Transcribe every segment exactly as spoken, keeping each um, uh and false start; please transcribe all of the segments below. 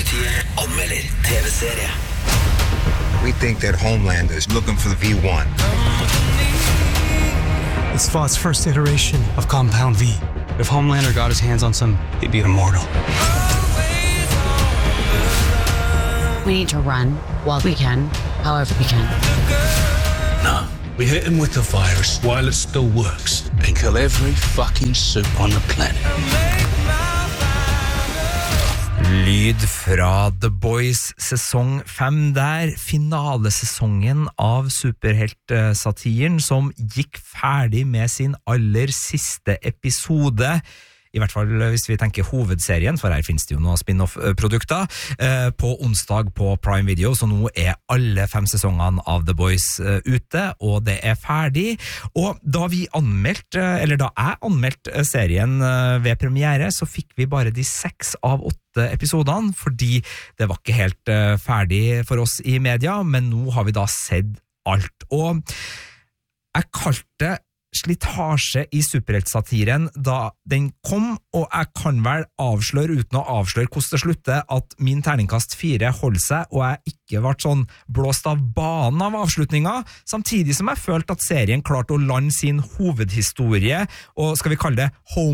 Filmpolitiet anmelder T V-serie. We think that Homelander is looking for the V one. It's Vought's first iteration of Compound V. If Homelander got his hands on some, he'd be immortal. We need to run while we can, however we can. No, we hit him with the virus while it still works and kill every fucking suit on the planet. Lyd fra The Boys sesong fem der, finalesesongen av superheltsatiren som gikk ferdig med sin aller siste episode. I hvert fall hvis vi tenker hovedserien, for her finnes det jo noen spin-off-produkter, eh, på onsdag på Prime Video, så nå er alle fem sesongene av The Boys eh, ute, og det er ferdig. Og da vi anmeldte, eller da jeg anmeldte serien eh, ved premiere, så fikk vi bare de seks av åtte episodene, fordi det var ikke helt eh, ferdig for oss i media, men nå har vi da sett alt. Og jeg kalte slitasje i superheltsatiren da den kom, og jeg kan vel avsløre uten å avsløre hvordan det slutter at min terningkast fire holder seg, og jeg ikke ble sånn blåst av banen av avslutninga, samtidig som jeg følte at serien klarte å lande sin hovedhistorie, og skal vi kalle det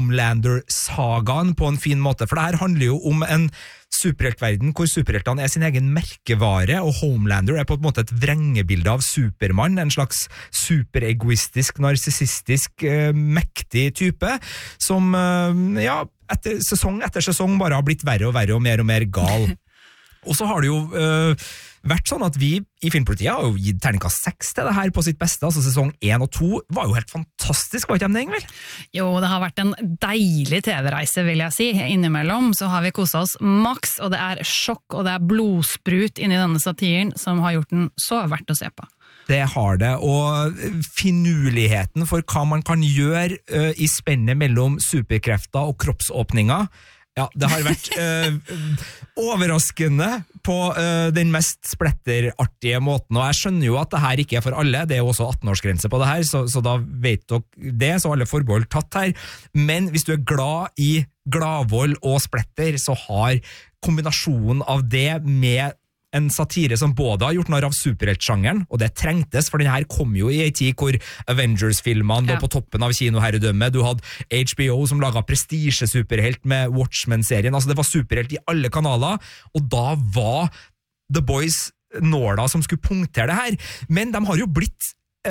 Homelander-sagaen på en fin måte, for det her handler jo om en superheltverden hvor superheltene er sin egen merkevare, og Homelander er på en måte et vrengebilde av Superman, en slags superegoistisk, narsissistisk, uh, mektig type, som uh, ja, etter sesong etter sesong bare har blitt verre og verre og mer og mer gal. Og så har det jo uh, vært sånn at vi i Filmpolitiet har jo gitt terningkast seks til det her på sitt beste, altså sesong én og to var jo helt fantastisk, var ikke de det, Ingvild? Jo, det har vært en deilig T V-reise, vil jeg si. Innimellom så har vi kostet oss maks, og det er sjokk og det er blodsprut inni denne satiren som har gjort den så verdt å se på. Det har det, og finurligheten for hva man kan gjøre uh, i spennet mellom superkrefter og kroppsåpninger, ja, det har vært uh, overraskende på uh, den mest spletterartige måten, og jeg skjønner jo at det her ikke er for alle, det er jo også atten-årsgrense på det her, så, så da vet dere det, så alle forbehold tatt her, men hvis du er glad i gladvold og splatter, så har kombinasjonen av det med en satire som både har gjort narr av superheltsjangeren, og det trengtes, for denne her kom jo i en tid hvor Avengers-filmene lå på toppen av kinoherredømmet, du hadde H B O som laget prestige-superhelt med Watchmen-serien, altså det var superhelt i alle kanaler, og da var The Boys nåla som skulle punktere det her, men de har jo blitt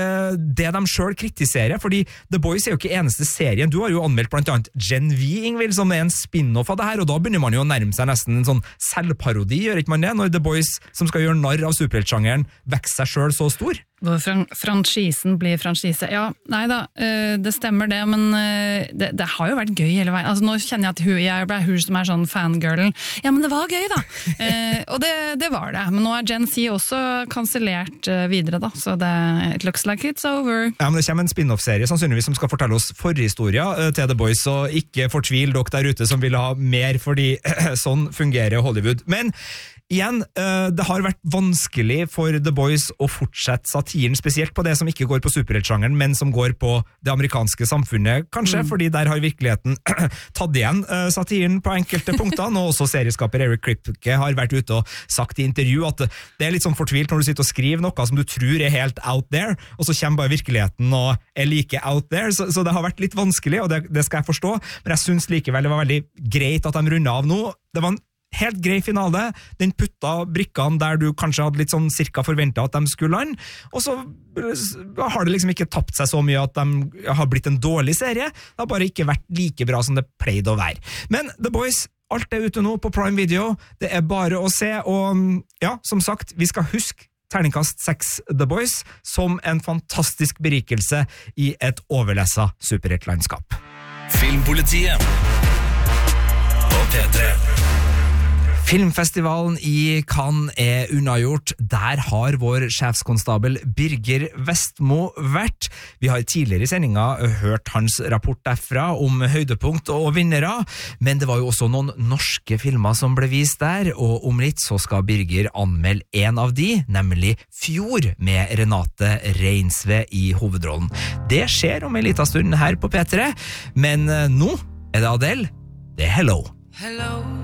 det de selv kritiserer, fordi The Boys er jo ikke eneste serien. Du har jo anmeldt blant annet Gen V, Ingvild, som er en spin-off av det her, og da begynner man jo å nærme seg nesten en sånn selvparodi, gjør ikke man det, når The Boys, som skal gjøre narr av superheltsjangeren, vekser seg selv så stor? Hvor fran- franchisen blir franchise. Ja, nei da, øh, det stemmer det, men øh, det, det har jo vært gøy hele veien. Altså, nå kjenner jeg at hun, jeg ble hun som er sånn fangirlen. Ja, men det var gøy da. eh, og det, det var det. Men nå er Gen Z også kansellert øh, videre da, så det it looks like it's over. Ja, men det kommer en spin-off-serie sannsynligvis som skal fortelle oss forhistoria uh, til The Boys, så ikke fortvil dere der ute som vil ha mer, fordi sånn fungerer Hollywood. Men igjen, det har vært vanskelig for The Boys å fortsette satiren, spesielt på det som ikke går på superheltsjangeren, men som går på det amerikanske samfunnet, kanskje, mm. fordi der har virkeligheten tatt igjen satiren på enkelte punkter, og også serieskaper Eric Kripke har vært ute og sagt i intervju at det er litt sånn fortvilt når du sitter og skriver noe som du tror er helt out there, og så kommer bare virkeligheten og er like out there, så, så det har vært litt vanskelig, og det, det skal jeg forstå, men jeg synes likevel det var veldig greit at de rundet av nå. Det var en helt grei finale, den putta brikkene der du kanskje hadde litt sånn cirka forventet at de skulle lande, og så har det liksom ikke tapt seg så mye at de har blitt en dårlig serie, det har bare ikke vært like bra som det pleide å være. Men The Boys, alt er ute nå på Prime Video, det er bare å se, og ja, som sagt, vi skal huske terningkast seks The Boys som en fantastisk berikelse i et overlessa superheltlandskap. Filmpolitiet på P tre. Filmfestivalen i Cannes er unnagjort. Der har vår sjefskonstabel Birger Vestmo vært. Vi har tidligere i sendinga hørt hans rapport derfra om høydepunkt og vinnere, men det var jo også noen norske filmer som ble vist der, og om litt så skal Birger anmelde en av de, nemlig Fjord, med Renate Reinsve i hovedrollen. Det skjer om en liten stund her på P tre, men nå er det Adele, det er Hello. Hello.